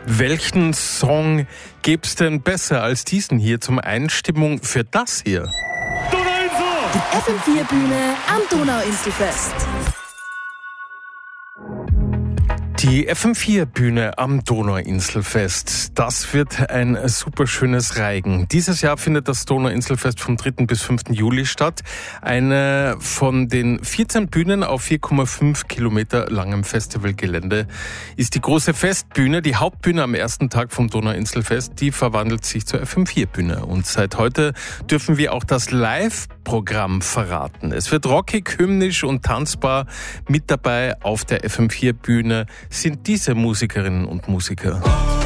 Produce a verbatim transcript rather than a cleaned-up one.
Welchen Song gibt's denn besser als diesen hier zum Einstimmung für das hier? Die F M vier Bühne am Donauinselfest. Die F M vier Bühne am Donauinselfest, das wird ein super schönes Reigen. Dieses Jahr findet das Donauinselfest vom dritten bis fünften Juli statt. Eine von den vierzehn Bühnen auf vier Komma fünf Kilometer langem Festivalgelände ist die große Festbühne. Die Hauptbühne am ersten Tag vom Donauinselfest, die verwandelt sich zur F M vier Bühne. Und seit heute dürfen wir auch das Live-Programm verraten. Es wird rockig, hymnisch und tanzbar. Mit dabei auf der F M vier Bühne sind diese Musikerinnen und Musiker.